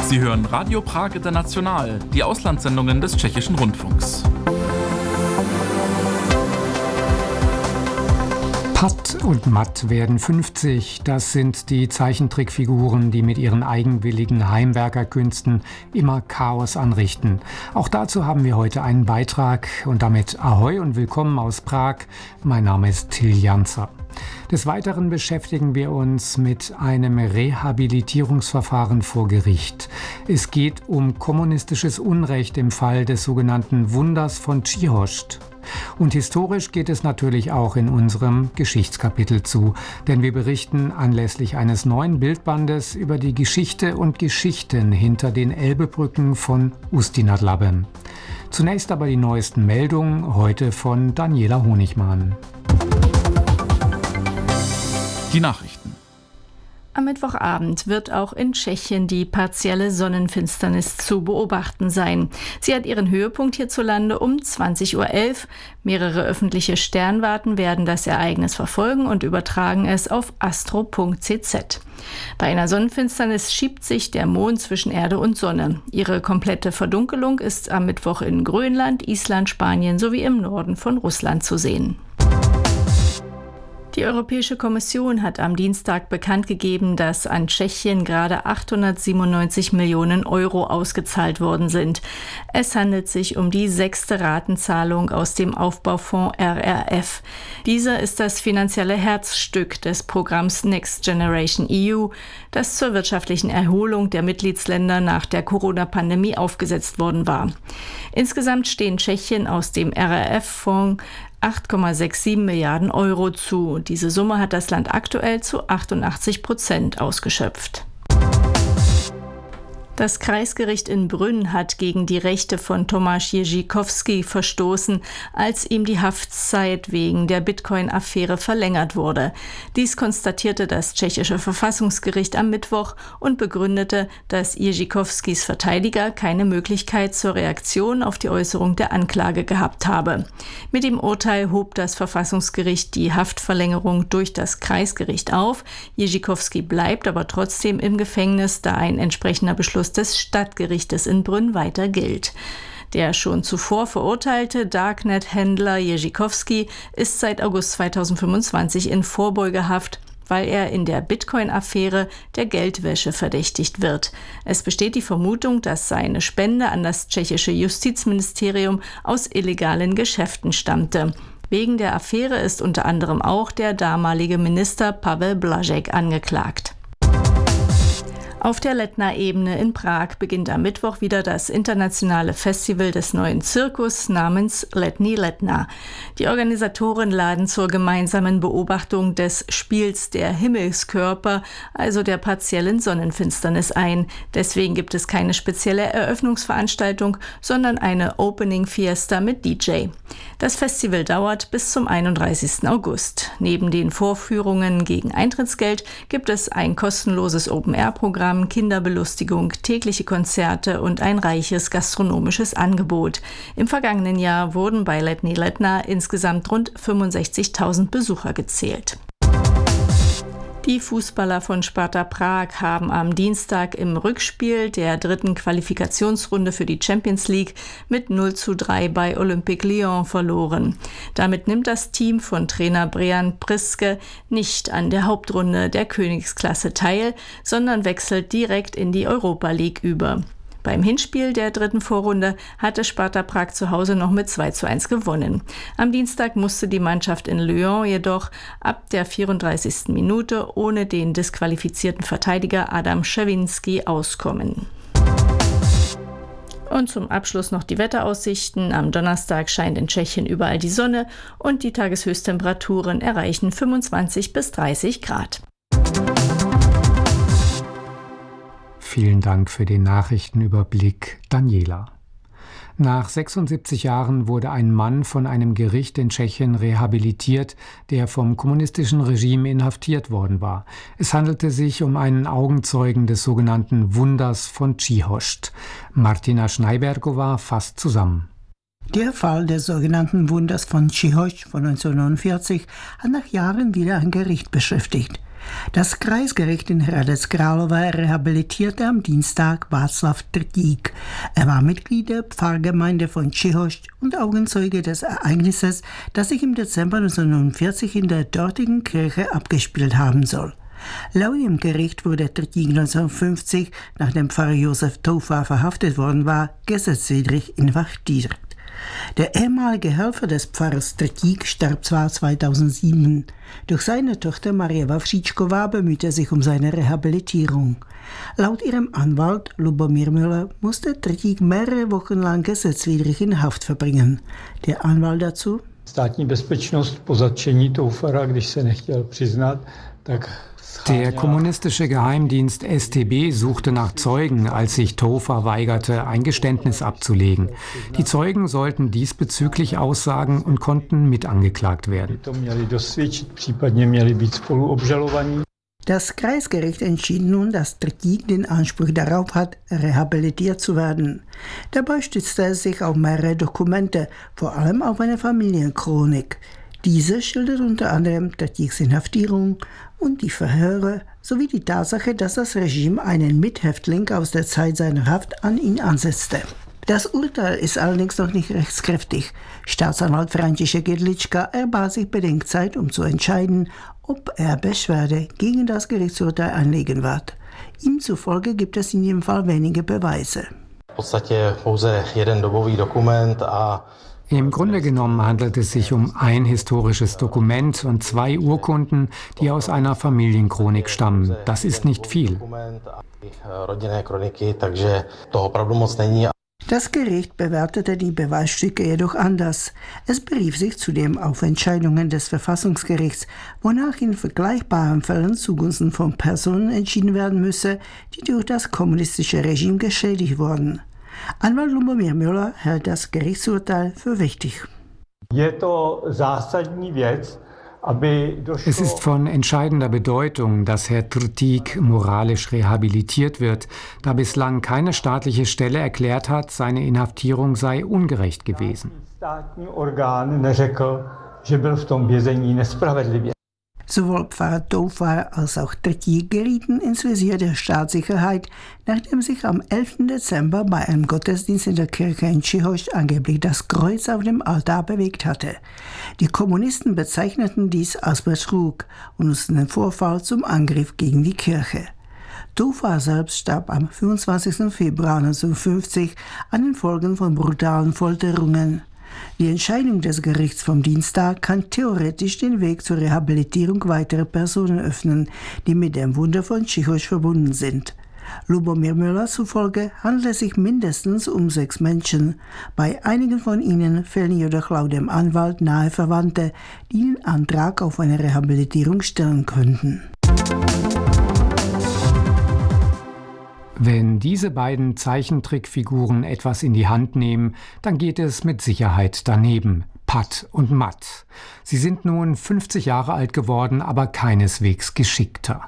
Sie hören Radio Prag International, die Auslandssendungen des Tschechischen Rundfunks. Pat und Matt werden 50. Das sind die Zeichentrickfiguren, die mit ihren eigenwilligen Heimwerkerkünsten immer Chaos anrichten. Auch dazu haben wir heute einen Beitrag und damit Ahoi und willkommen aus Prag. Mein Name ist Till Janzer. Des Weiteren beschäftigen wir uns mit einem Rehabilitierungsverfahren vor Gericht. Es geht um kommunistisches Unrecht im Fall des sogenannten Wunders von Čihoř. Und historisch geht es natürlich auch in unserem Geschichtskapitel zu, denn wir berichten anlässlich eines neuen Bildbandes über die Geschichte und Geschichten hinter den Elbebrücken von Ústí nad Labem. Zunächst aber die neuesten Meldungen, heute von Daniela Honigmann. Die Nachrichten. Am Mittwochabend wird auch in Tschechien die partielle Sonnenfinsternis zu beobachten sein. Sie hat ihren Höhepunkt hierzulande um 20:11 Uhr. Mehrere öffentliche Sternwarten werden das Ereignis verfolgen und übertragen es auf astro.cz. Bei einer Sonnenfinsternis schiebt sich der Mond zwischen Erde und Sonne. Ihre komplette Verdunkelung ist am Mittwoch in Grönland, Island, Spanien sowie im Norden von Russland zu sehen. Die Europäische Kommission hat am Dienstag bekannt gegeben, dass an Tschechien gerade 897 Millionen Euro ausgezahlt worden sind. Es handelt sich um die 6. Ratenzahlung aus dem Aufbaufonds RRF. Dieser ist das finanzielle Herzstück des Programms Next Generation EU, das zur wirtschaftlichen Erholung der Mitgliedsländer nach der Corona-Pandemie aufgesetzt worden war. Insgesamt stehen Tschechien aus dem RRF-Fonds 8,67 Milliarden Euro zu. Diese Summe hat das Land aktuell zu 88% ausgeschöpft. Das Kreisgericht in Brünn hat gegen die Rechte von Tomáš Jiříkovský verstoßen, als ihm die Haftzeit wegen der Bitcoin-Affäre verlängert wurde. Dies konstatierte das tschechische Verfassungsgericht am Mittwoch und begründete, dass Jiříkovskys Verteidiger keine Möglichkeit zur Reaktion auf die Äußerung der Anklage gehabt habe. Mit dem Urteil hob das Verfassungsgericht die Haftverlängerung durch das Kreisgericht auf. Jiříkovský bleibt aber trotzdem im Gefängnis, da ein entsprechender Beschluss des Stadtgerichtes in Brünn weiter gilt. Der schon zuvor verurteilte Darknet-Händler Jiříkovský ist seit August 2025 in Vorbeugehaft, weil er in der Bitcoin-Affäre der Geldwäsche verdächtigt wird. Es besteht die Vermutung, dass seine Spende an das tschechische Justizministerium aus illegalen Geschäften stammte. Wegen der Affäre ist unter anderem auch der damalige Minister Pavel Blažek angeklagt. Auf der Letná-Ebene in Prag beginnt am Mittwoch wieder das internationale Festival des neuen Zirkus namens Letní Letna. Die Organisatoren laden zur gemeinsamen Beobachtung des Spiels der Himmelskörper, also der partiellen Sonnenfinsternis ein. Deswegen gibt es keine spezielle Eröffnungsveranstaltung, sondern eine Opening Fiesta mit DJ. Das Festival dauert bis zum 31. August. Neben den Vorführungen gegen Eintrittsgeld gibt es ein kostenloses Open-Air-Programm, Kinderbelustigung, tägliche Konzerte und ein reiches gastronomisches Angebot. Im vergangenen Jahr wurden bei Letní Letna insgesamt rund 65.000 Besucher gezählt. Die Fußballer von Sparta Prag haben am Dienstag im Rückspiel der 3. Qualifikationsrunde für die Champions League mit 0:3 bei Olympique Lyon verloren. Damit nimmt das Team von Trainer Brean Priske nicht an der Hauptrunde der Königsklasse teil, sondern wechselt direkt in die Europa League über. Beim Hinspiel der 3. Vorrunde hatte Sparta Prag zu Hause noch mit 2:1 gewonnen. Am Dienstag musste die Mannschaft in Lyon jedoch ab der 34. Minute ohne den disqualifizierten Verteidiger Adam Szewinski auskommen. Und zum Abschluss noch die Wetteraussichten. Am Donnerstag scheint in Tschechien überall die Sonne und die Tageshöchsttemperaturen erreichen 25 bis 30 Grad. Vielen Dank für den Nachrichtenüberblick, Daniela. Nach 76 Jahren wurde ein Mann von einem Gericht in Tschechien rehabilitiert, der vom kommunistischen Regime inhaftiert worden war. Es handelte sich um einen Augenzeugen des sogenannten Wunders von Čihoř. Martina Schneibergova fasst zusammen. Der Fall des sogenannten Wunders von Čihoř von 1949 hat nach Jahren wieder ein Gericht beschäftigt. Das Kreisgericht in Hradec Králové rehabilitierte am Dienstag Václav Trtík. Er war Mitglied der Pfarrgemeinde von Čihoř und Augenzeuge des Ereignisses, das sich im Dezember 1949 in der dortigen Kirche abgespielt haben soll. Laut dem Gericht wurde Trtík 1950, nachdem Pfarrer Josef Toufa verhaftet worden war, gesetzwidrig inhaftiert. Der ehemalige Helfer des Pfarrers Trtík starb zwar 2007. Durch seine Tochter Marie Wawříčková bemühte sich um seine Rehabilitierung. Laut ihrem Anwalt Lubomír Müller musste Trtík mehrere Wochen lang gesetzwidrig in Haft verbringen. Der Anwalt dazu: Státní bezpečnost po zatčení Toufara, když se nechtěl přiznat, tak Der kommunistische Geheimdienst StB suchte nach Zeugen, als sich Toufa weigerte, ein Geständnis abzulegen. Die Zeugen sollten diesbezüglich aussagen und konnten mitangeklagt werden. Das Kreisgericht entschied nun, dass Trtík den Anspruch darauf hat, rehabilitiert zu werden. Dabei stützte es sich auf mehrere Dokumente, vor allem auf eine Familienchronik. Diese schildert unter anderem Trtíks Inhaftierung und die Verhöre sowie die Tatsache, dass das Regime einen Mithäftling aus der Zeit seiner Haft an ihn ansetzte. Das Urteil ist allerdings noch nicht rechtskräftig. Staatsanwalt František Jedlička erbat sich Bedenkzeit, um zu entscheiden, ob er Beschwerde gegen das Gerichtsurteil einlegen wird. Ihm zufolge gibt es in jedem Fall wenige Beweise. Im Grunde genommen handelt es sich um ein historisches Dokument und 2 Urkunden, die aus einer Familienchronik stammen. Das ist nicht viel. Das Gericht bewertete die Beweisstücke jedoch anders. Es berief sich zudem auf Entscheidungen des Verfassungsgerichts, wonach in vergleichbaren Fällen zugunsten von Personen entschieden werden müsse, die durch das kommunistische Regime geschädigt wurden. Anwalt Lubomír Müller hält das Gerichtsurteil für wichtig. Es ist von entscheidender Bedeutung, dass Herr Trtík moralisch rehabilitiert wird, da bislang keine staatliche Stelle erklärt hat, seine Inhaftierung sei ungerecht gewesen. Sowohl Pfarrer Toufa als auch Trtík gerieten ins Visier der Staatssicherheit, nachdem sich am 11. Dezember bei einem Gottesdienst in der Kirche in Čihoř angeblich das Kreuz auf dem Altar bewegt hatte. Die Kommunisten bezeichneten dies als Betrug und nutzten den Vorfall zum Angriff gegen die Kirche. Toufa selbst starb am 25. Februar 1950 an den Folgen von brutalen Folterungen. Die Entscheidung des Gerichts vom Dienstag kann theoretisch den Weg zur Rehabilitierung weiterer Personen öffnen, die mit dem Wunder von Čihoř verbunden sind. Lubomír Müller zufolge handelt es sich mindestens um 6 Menschen. Bei einigen von ihnen fehlen jedoch laut dem Anwalt nahe Verwandte, die den Antrag auf eine Rehabilitierung stellen könnten. Wenn diese beiden Zeichentrickfiguren etwas in die Hand nehmen, dann geht es mit Sicherheit daneben. Pat und Matt. Sie sind nun 50 Jahre alt geworden, aber keineswegs geschickter.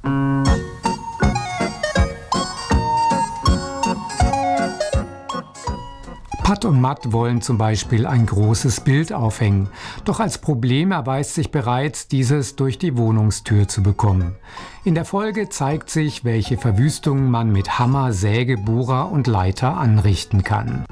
Pat und Matt wollen zum Beispiel ein großes Bild aufhängen. Doch als Problem erweist sich bereits, dieses durch die Wohnungstür zu bekommen. In der Folge zeigt sich, welche Verwüstungen man mit Hammer, Säge, Bohrer und Leiter anrichten kann.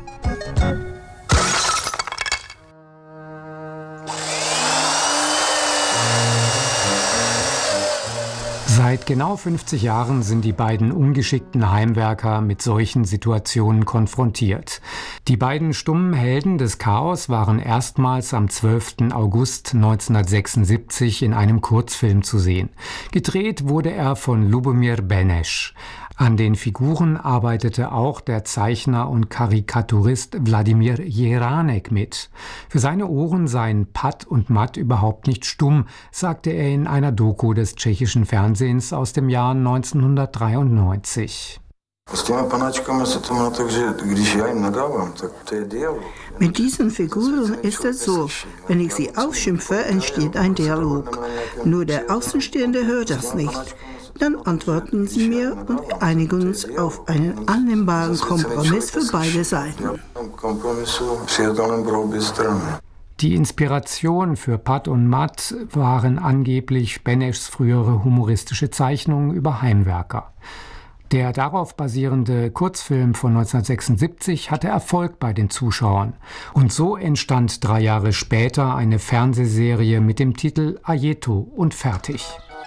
Seit genau 50 Jahren sind die beiden ungeschickten Heimwerker mit solchen Situationen konfrontiert. Die beiden stummen Helden des Chaos waren erstmals am 12. August 1976 in einem Kurzfilm zu sehen. Gedreht wurde er von Lubomír Beneš. An den Figuren arbeitete auch der Zeichner und Karikaturist Vladimír Jeranek mit. Für seine Ohren seien Pat und Matt überhaupt nicht stumm, sagte er in einer Doku des tschechischen Fernsehens aus dem Jahr 1993. Mit diesen Figuren ist es so, wenn ich sie ausschimpfe, entsteht ein Dialog. Nur der Außenstehende hört das nicht. Dann antworten sie mir und wir einigen uns auf einen annehmbaren Kompromiss für beide Seiten. Die Inspiration für Pat und Mat waren angeblich Beneschs frühere humoristische Zeichnungen über Heimwerker. Der darauf basierende Kurzfilm von 1976 hatte Erfolg bei den Zuschauern. Und so entstand 3 Jahre später eine Fernsehserie mit dem Titel Ajeto und fertig.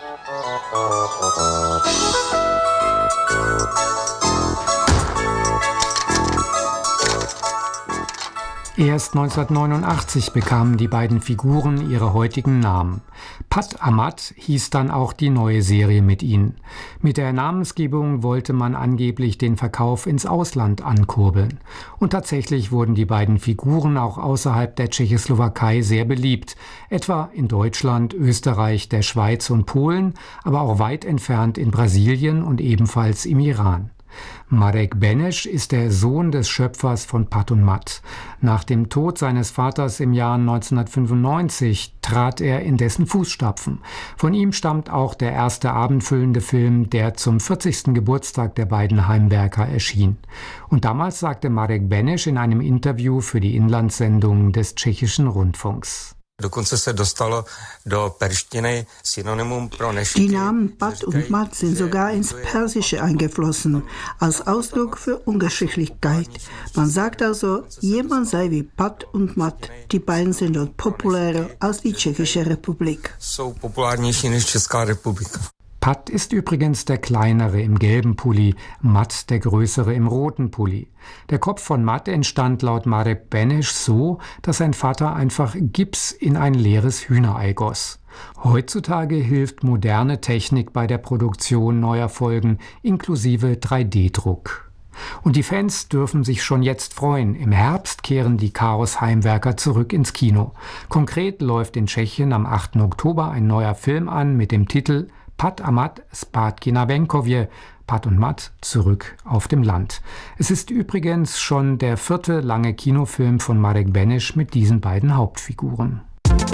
Erst 1989 bekamen die beiden Figuren ihre heutigen Namen. Pat Amat hieß dann auch die neue Serie mit ihnen. Mit der Namensgebung wollte man angeblich den Verkauf ins Ausland ankurbeln. Und tatsächlich wurden die beiden Figuren auch außerhalb der Tschechoslowakei sehr beliebt, etwa in Deutschland, Österreich, der Schweiz und Polen, aber auch weit entfernt in Brasilien und ebenfalls im Iran. Marek Benesch ist der Sohn des Schöpfers von Pat und Mat. Nach dem Tod seines Vaters im Jahr 1995 trat er in dessen Fußstapfen. Von ihm stammt auch der erste abendfüllende Film, der zum 40. Geburtstag der beiden Heimwerker erschien. Und damals sagte Marek Benesch in einem Interview für die Inlandssendung des Tschechischen Rundfunks: Die Namen Pat und Mat sind sogar ins Persische eingeflossen, als Ausdruck für Ungeschicklichkeit. Man sagt also, jemand sei wie Pat und Mat. Die beiden sind dort populärer als die Tschechische Republik. Pat ist übrigens der kleinere im gelben Pulli, Mat der größere im roten Pulli. Der Kopf von Mat entstand laut Marek Benesch so, dass sein Vater einfach Gips in ein leeres Hühnerei goss. Heutzutage hilft moderne Technik bei der Produktion neuer Folgen, inklusive 3D-Druck. Und die Fans dürfen sich schon jetzt freuen. Im Herbst kehren die Chaos-Heimwerker zurück ins Kino. Konkret läuft in Tschechien am 8. Oktober ein neuer Film an mit dem Titel Pat a Mat zpátky na venkově, Pat und Mat zurück auf dem Land. Es ist übrigens schon der 4. lange Kinofilm von Marek Benesch mit diesen beiden Hauptfiguren.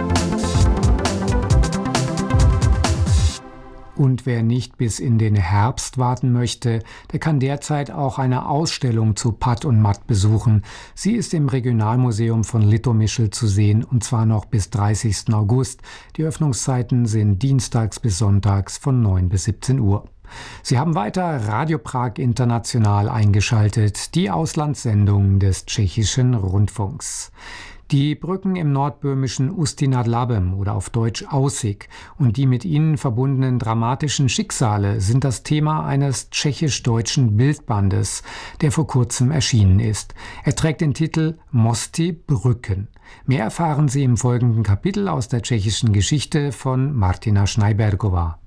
Und wer nicht bis in den Herbst warten möchte, der kann derzeit auch eine Ausstellung zu Pat und Mat besuchen. Sie ist im Regionalmuseum von Litomyšl zu sehen, und zwar noch bis 30. August. Die Öffnungszeiten sind dienstags bis sonntags von 9 bis 17 Uhr. Sie haben weiter Radio Prag International eingeschaltet, die Auslandssendung des Tschechischen Rundfunks. Die Brücken im nordböhmischen Ústí nad Labem oder auf Deutsch Aussig und die mit ihnen verbundenen dramatischen Schicksale sind das Thema eines tschechisch-deutschen Bildbandes, der vor kurzem erschienen ist. Er trägt den Titel Mosty Brücken. Mehr erfahren Sie im folgenden Kapitel aus der tschechischen Geschichte von Martina Schneibergová.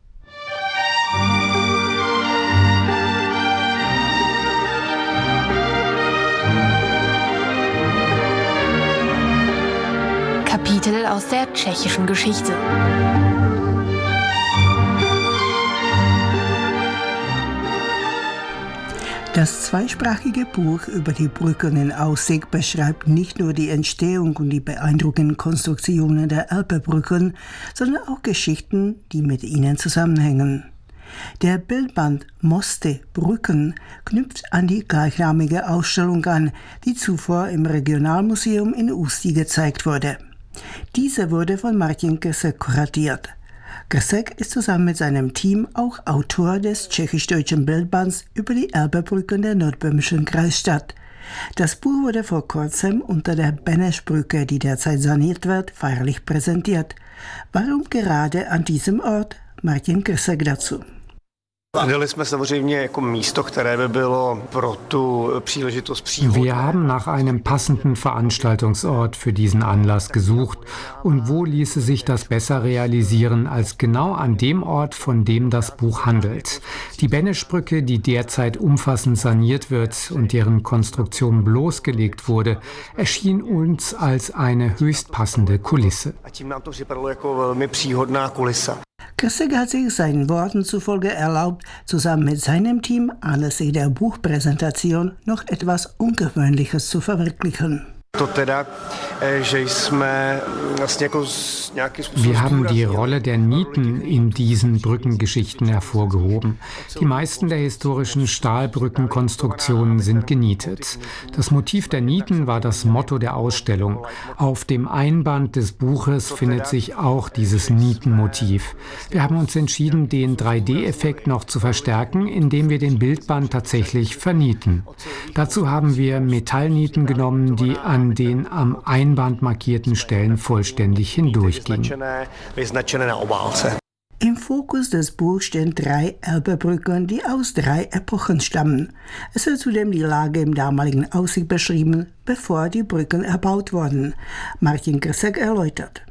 Kapitel aus der tschechischen Geschichte. Das zweisprachige Buch über die Brücken in Aussig beschreibt nicht nur die Entstehung und die beeindruckenden Konstruktionen der Elbebrücken, sondern auch Geschichten, die mit ihnen zusammenhängen. Der Bildband Mosty Brücken knüpft an die gleichnamige Ausstellung an, die zuvor im Regionalmuseum in Ústí gezeigt wurde. Diese wurde von Martin Krsek kuratiert. Krsek ist zusammen mit seinem Team auch Autor des tschechisch-deutschen Bildbands über die Elbebrücken der nordböhmischen Kreisstadt. Das Buch wurde vor kurzem unter der Beneschbrücke, die derzeit saniert wird, feierlich präsentiert. Warum gerade an diesem Ort? Martin Krsek dazu. Wir haben nach einem passenden Veranstaltungsort für diesen Anlass gesucht. Und wo ließe sich das besser realisieren als genau an dem Ort, von dem das Buch handelt? Die Beneschbrücke, die derzeit umfassend saniert wird und deren Konstruktion bloßgelegt wurde, erschien uns als eine höchst passende Kulisse. Krsek hat sich seinen Worten zufolge erlaubt, zusammen mit seinem Team anlässlich der Buchpräsentation noch etwas Ungewöhnliches zu verwirklichen. Wir haben die Rolle der Nieten in diesen Brückengeschichten hervorgehoben. Die meisten der historischen Stahlbrückenkonstruktionen sind genietet. Das Motiv der Nieten war das Motto der Ausstellung. Auf dem Einband des Buches findet sich auch dieses Nietenmotiv. Wir haben uns entschieden, den 3D-Effekt noch zu verstärken, indem wir den Bildband tatsächlich vernieten. Dazu haben wir Metallnieten genommen, die an den am Einband markierten Stellen vollständig hindurchgingen. Im Fokus des Buchs stehen 3 Elbebrücken, die aus 3 Epochen stammen. Es wird zudem die Lage im damaligen Aussicht beschrieben, bevor die Brücken erbaut wurden. Martin Krsek erläutert.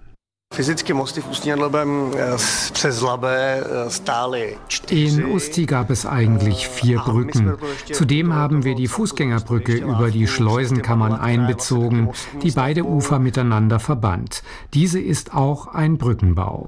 In Ústí gab es eigentlich 4 Brücken. Zudem haben wir die Fußgängerbrücke über die Schleusenkammern einbezogen, die beide Ufer miteinander verband. Diese ist auch ein Brückenbau.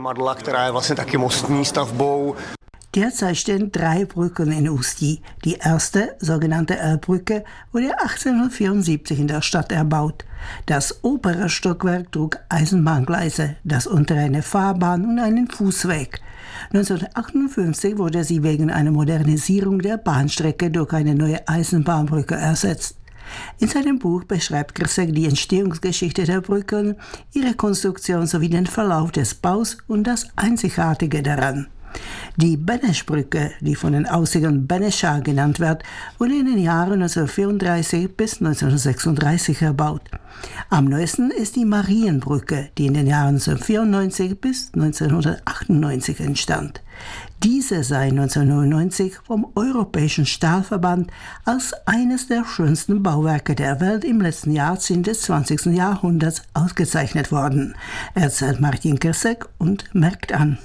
Derzeit stehen 3 Brücken in Ústí. Die erste, sogenannte Elbbrücke, wurde 1874 in der Stadt erbaut. Das obere Stockwerk trug Eisenbahngleise, das untere eine Fahrbahn und einen Fußweg. 1958 wurde sie wegen einer Modernisierung der Bahnstrecke durch eine neue Eisenbahnbrücke ersetzt. In seinem Buch beschreibt Krsek die Entstehungsgeschichte der Brücken, ihre Konstruktion sowie den Verlauf des Baus und das Einzigartige daran. Die Benesch-Brücke, die von den Aussiegern Beneschar genannt wird, wurde in den Jahren 1934 bis 1936 erbaut. Am neuesten ist die Marienbrücke, die in den Jahren 1994 bis 1998 entstand. Diese sei 1999 vom Europäischen Stahlverband als eines der schönsten Bauwerke der Welt im letzten Jahrzehnt des 20. Jahrhunderts ausgezeichnet worden, erzählt Martin Krsek und merkt an.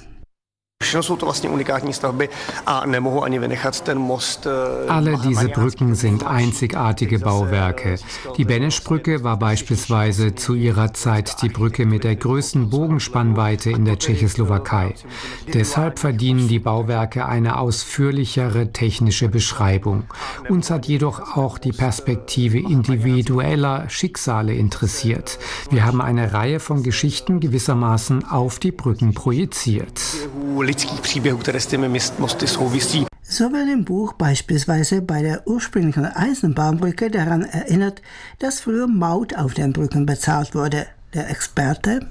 Alle diese Brücken sind einzigartige Bauwerke. Die Benesch-Brücke war beispielsweise zu ihrer Zeit die Brücke mit der größten Bogenspannweite in der Tschechoslowakei. Deshalb verdienen die Bauwerke eine ausführlichere technische Beschreibung. Uns hat jedoch auch die Perspektive individueller Schicksale interessiert. Wir haben eine Reihe von Geschichten gewissermaßen auf die Brücken projiziert. So wird im Buch beispielsweise bei der ursprünglichen Eisenbahnbrücke daran erinnert, dass früher Maut auf den Brücken bezahlt wurde. Der Experte: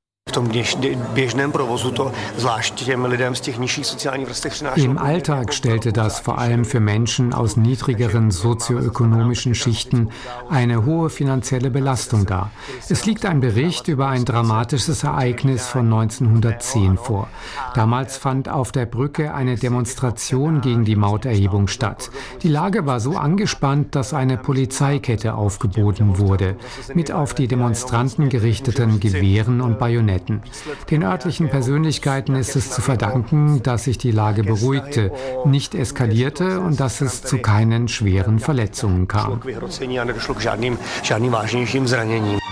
Im Alltag stellte das vor allem für Menschen aus niedrigeren sozioökonomischen Schichten eine hohe finanzielle Belastung dar. Es liegt ein Bericht über ein dramatisches Ereignis von 1910 vor. Damals fand auf der Brücke eine Demonstration gegen die Mauterhebung statt. Die Lage war so angespannt, dass eine Polizeikette aufgeboten wurde, mit auf die Demonstranten gerichteten Gewehren und Bajonetten. Den örtlichen Persönlichkeiten ist es zu verdanken, dass sich die Lage beruhigte, nicht eskalierte und dass es zu keinen schweren Verletzungen kam.